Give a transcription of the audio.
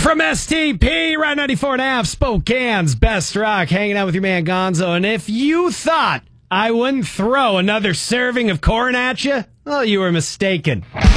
From STP, Ride 94.5, Spokane's Best Rock, hanging out with your man Gonzo. And if you thought I wouldn't throw another serving of corn at you, well, you were mistaken.